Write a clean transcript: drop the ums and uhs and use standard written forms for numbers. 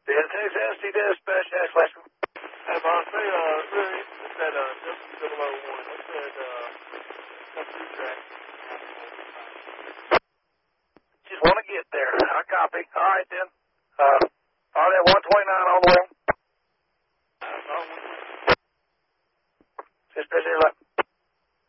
10-6 SD dispatch, Ashland. Hey, boss, they really interested that W001. They said come through track. Just want to get there. I copy. All right, then. All right, 129 on the way.